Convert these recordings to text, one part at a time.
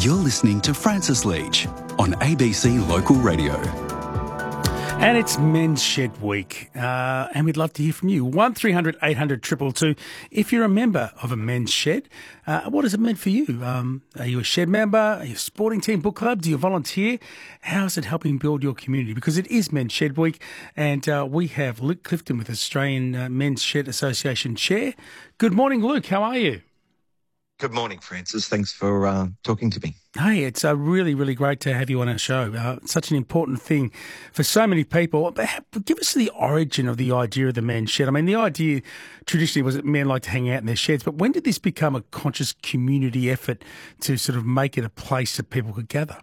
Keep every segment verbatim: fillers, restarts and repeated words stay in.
You're listening to Francis Leach on A B C Local Radio. And it's Men's Shed Week, uh, and we'd love to hear from you. one three hundred eight hundred two two two. If you're a member of a men's shed, uh, what does it mean for you? Um, are you a shed member? Are you a sporting team, book club? Do you volunteer? How is it helping build your community? Because it is Men's Shed Week, and uh, we have Luke Clifton with Australian uh, Men's Shed Association Chair. Good morning, Luke. How are you? Good morning, Francis. Thanks for uh, talking to me. Hey, it's uh, really, really great to have you on our show. Uh, it's such an important thing for so many people. But give us the origin of the idea of the men's shed. I mean, the idea traditionally was that men like to hang out in their sheds, but when did this become a conscious community effort to sort of make it a place that people could gather?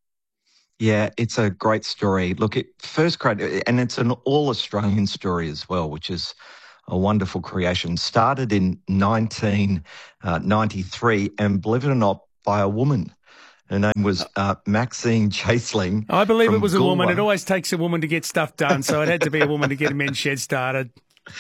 Yeah, it's a great story. Look, it first created, and it's an all-Australian story as well, which is a wonderful creation. Started in nineteen ninety-three, and believe it or not, by a woman. Her name was uh, Maxine Chaseling. I believe it was Goolwa. a woman. It always takes a woman to get stuff done, so it had to be a woman to get a men's shed started.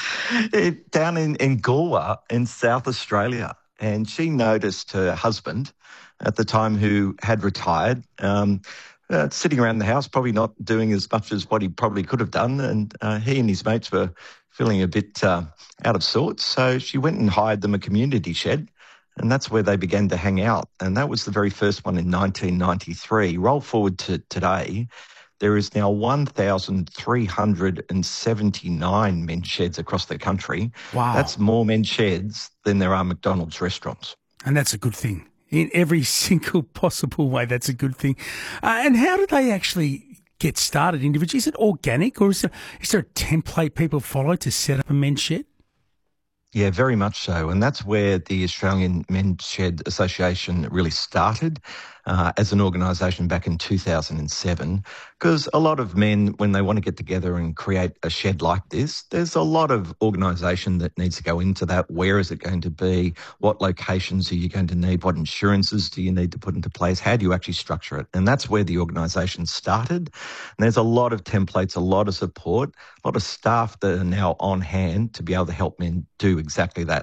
It, down in, in Goolwa in South Australia. And she noticed her husband at the time, who had retired, um, uh, sitting around the house, probably not doing as much as what he probably could have done. And uh, he and his mates were feeling a bit uh, out of sorts. So she went and hired them a community shed, and that's where they began to hang out. And that was the very first one in nineteen ninety-three. Roll forward to today, there is now one thousand three hundred seventy-nine men's sheds across the country. Wow. That's more men's sheds than there are McDonald's restaurants. And that's a good thing. In every single possible way, that's a good thing. Uh, and how do they actually get started individually? Is it organic, or is there, is there a template people follow to set up a men's shed? Yeah, very much so. And that's where the Australian Men's Shed Association really started uh, as an organisation back in two thousand seven. Because a lot of men, when they want to get together and create a shed like this, there's a lot of organisation that needs to go into that. Where is it going to be? What locations are you going to need? What insurances do you need to put into place? How do you actually structure it? And that's where the organisation started. And there's a lot of templates, a lot of support, a lot of staff that are now on hand to be able to help men do exactly that.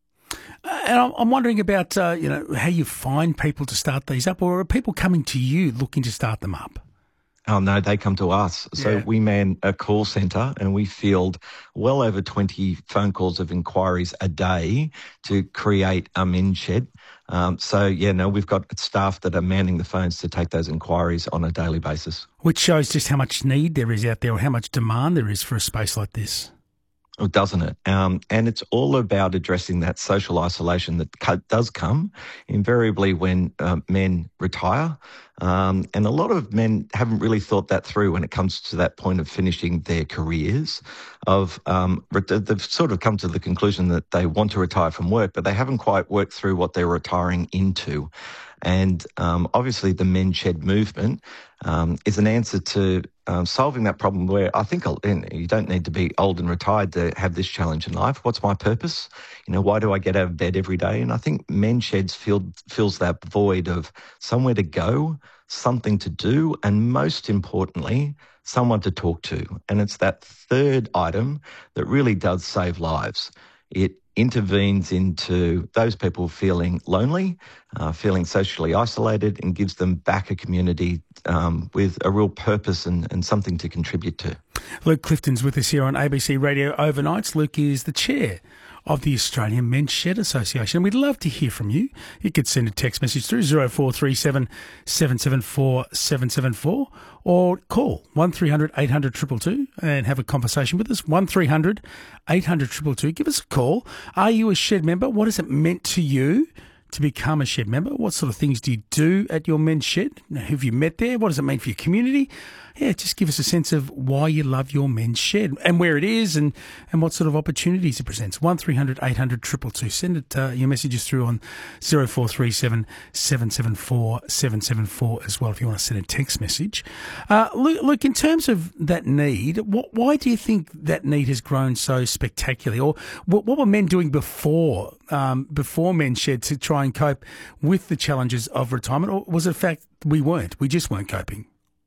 Uh, and I'm, I'm wondering about, uh, you know, how you find people to start these up, or are people coming to you looking to start them up? Oh, no, they come to us. So Yeah. we man a call centre, and we field well over twenty phone calls of inquiries a day to create a men's shed. Um, so, yeah, no, we've got staff that are manning the phones to take those inquiries on a daily basis. Which shows just how much need there is out there, or how much demand there is for a space like this. Oh, doesn't it? Um, and it's all about addressing that social isolation that co- does come invariably when uh, men retire. Um, and a lot of men haven't really thought that through when it comes to that point of finishing their careers. Of um, they've sort of come to the conclusion that they want to retire from work, but they haven't quite worked through what they're retiring into. And um, obviously the men's shed movement um, is an answer to um, solving that problem, where I think you don't need to be old and retired to have this challenge in life. What's my purpose? You know, why do I get out of bed every day? And I think men's sheds fill, fills that void of somewhere to go, something to do, and most importantly, someone to talk to. And it's that third item that really does save lives. It intervenes into those people feeling lonely, uh, feeling socially isolated, and gives them back a community um, with a real purpose and, and something to contribute to. Luke Clifton's with us here on A B C Radio Overnights. Luke is the chair of the Australian Men's Shed Association. We'd love to hear from you. You could send a text message through zero four three seven, seven seven four, seven seven four or call one three hundred eight hundred two two two and have a conversation with us. one three hundred eight hundred two two two. Give us a call. Are you a shed member? What has it meant to you to become a shed member? What sort of things do you do at your men's shed? Who have you met there? What does it mean for your community? Yeah, just give us a sense of why you love your men's shed and where it is, and, and what sort of opportunities it presents. one three hundred eight hundred two two two. Send it uh, your messages through on zero four three seven, seven seven four, seven seven four as well if you want to send a text message. Uh, look, look, in terms of that need, what, why do you think that need has grown so spectacularly? Or what, what were men doing before um, before men's shed to try and cope with the challenges of retirement? Or was it a fact we weren't? We just weren't coping?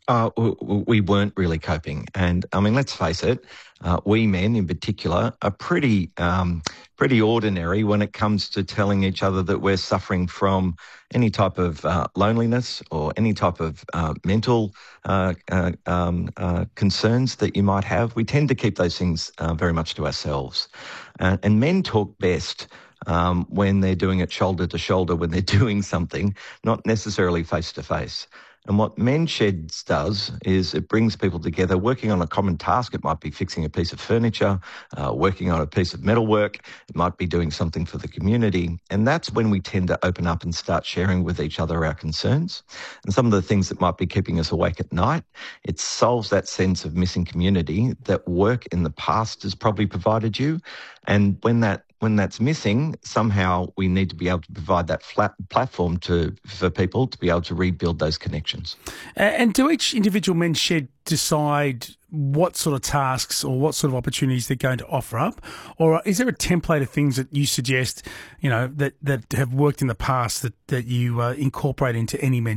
Uh, w- w- we weren't really coping. And I mean, let's face it, uh, we men in particular are pretty, um, pretty ordinary when it comes to telling each other that we're suffering from any type of uh, loneliness or any type of uh, mental uh, uh, um, uh, concerns that you might have. We tend to keep those things uh, very much to ourselves. Uh, and men talk best um, when they're doing it shoulder to shoulder, when they're doing something, not necessarily face to face. And what MenSheds does is it brings people together working on a common task. It might be fixing a piece of furniture, uh, working on a piece of metalwork. It might be doing something for the community. And that's when we tend to open up and start sharing with each other our concerns and some of the things that might be keeping us awake at night. It solves that sense of missing community that work in the past has probably provided you. And when that when that's missing, somehow we need to be able to provide that flat platform to for people to be able to rebuild those connections. And do each individual men's shed decide what sort of tasks or what sort of opportunities they're going to offer up? Or is there a template of things that you suggest, you know, that, that have worked in the past that, that you uh, incorporate into any men's